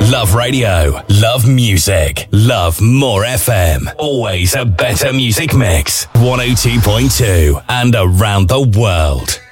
Love radio. Love music. Love more FM. Always a better music mix. 102.2 and around the world.